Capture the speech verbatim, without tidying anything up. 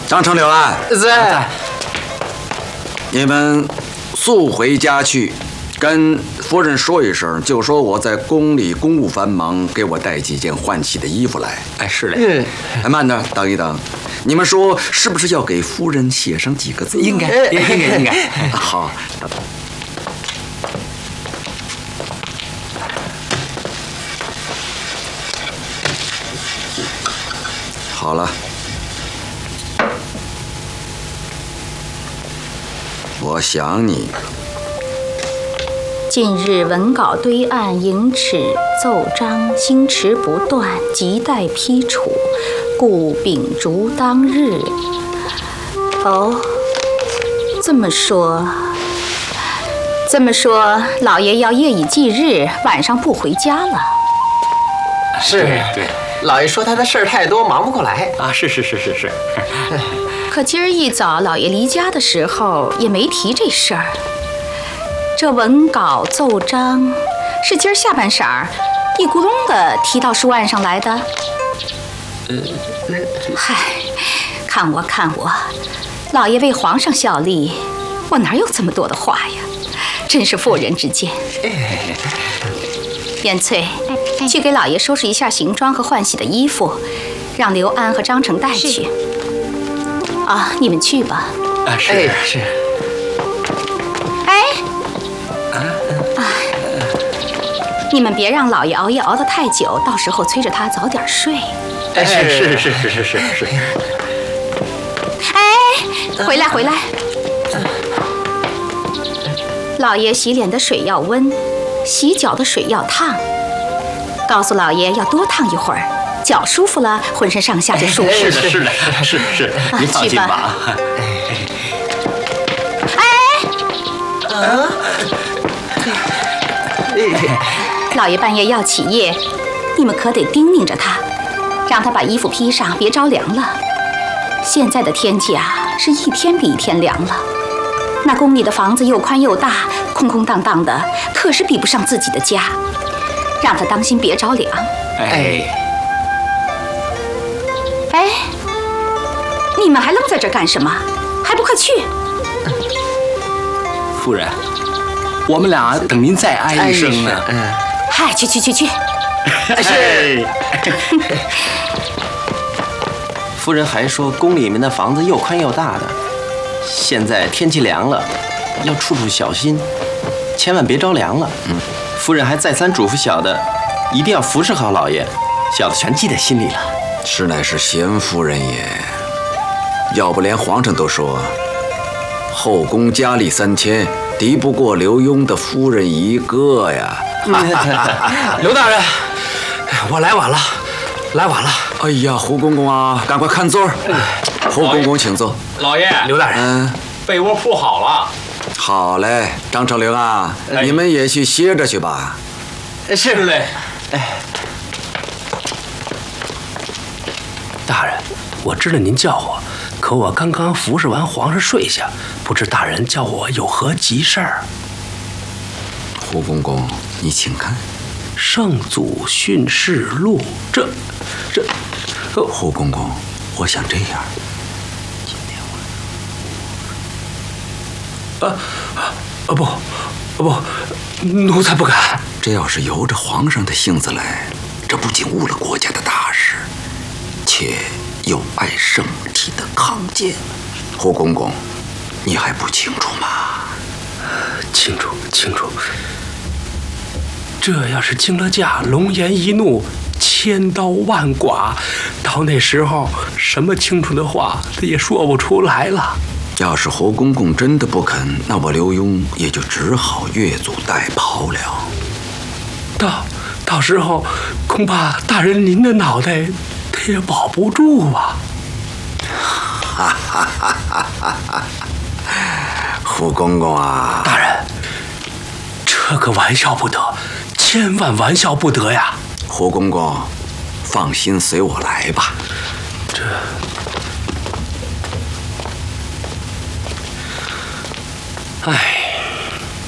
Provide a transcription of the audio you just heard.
张成、柳安在。 你们速回家去，跟夫人说一声，就说我在宫里公务繁忙，给我带几件换洗的衣服来。 哎，是嘞。 嗯。哎，慢点，等一等。你们说是不是要给夫人写上几个字？ 应该，应该，应该。 好。好了，我想你。 近日文稿堆案，营尺奏章，星驰不断，亟待批处，故秉烛当日。哦，这么说，这么说，老爷要夜以继日，晚上不回家了。 是，对。老爷说他的事儿太多，忙不过来啊！是是是是是。 可今儿一早老爷离家的时候也没提这事儿。这文稿奏章是今儿下半晌儿一咕咚的提到书案上来的。 呃， 嗨，看我看我，老爷为皇上效力，我哪有这么多的话呀？真是妇人之见。燕翠，去给老爷收拾一下行装和换洗的衣服，让刘安和张成带去。啊，你们去吧。 啊，是、哎、是。 哎，啊，你们别让老爷熬夜熬得太久，到时候催着他早点睡。 哎，是是是是是是是。 哎，回来回来。老爷洗脸的水要温，洗脚的水要烫，告诉老爷要多烫一会儿，脚舒服了，浑身上下就舒服。 是的，是的，是是，您放心吧。 哎，啊，老爷半夜要起夜，你们可得叮咛着他，让他把衣服披上，别着凉了。现在的天气啊，是一天比一天凉了。那宫里的房子又宽又大，空空荡荡的，可是比不上自己的家。让他当心别着凉。 哎， 哎，你们还愣在这干什么？还不快去！ 夫人，我们俩等您再哀一声呢。 嗯， 嗨，去去去去。 是。 夫人还说宫里面的房子又宽又大的，现在天气凉了，要处处小心，千万别着凉了。嗯，夫人还再三嘱咐小的，一定要服侍好老爷，小的全记在心里了。 实乃是贤夫人也，要不连皇上都说后宫佳丽三千，敌不过刘墉的夫人一个呀。 刘大人，我来晚了，来晚了。 哎呀，胡公公啊，赶快看座。胡公公请坐。 老爷， 刘大人， 嗯， 被窝铺好了。 好嘞，张成、刘啊，哎、你们也去歇着去吧。 是嘞。 哎，大人，我知道您叫我，可我刚刚服侍完皇上睡下，不知大人叫我有何急事儿？ 胡公公，你请看，《 圣祖训示录》，这这， 哦、胡公公，我想这样，今天我，啊啊不，不，奴才不敢。 这要是由着皇上的性子来，这不仅误了国家的大事，且有碍圣体的康健。胡公公，你还不清楚吗？ 清楚，清楚。这要是惊了驾，龙颜一怒，千刀万剐，到那时候什么清楚的话他也说不出来了。 要是胡公公真的不肯，那我刘墉也就只好越俎代庖了。 到到时候恐怕大人您的脑袋他也保不住啊！ 哈哈哈哈哈哈！胡公公啊， 大人，这个玩笑不得，千万玩笑不得呀！ 胡公公，放心，随我来吧。 这，哎。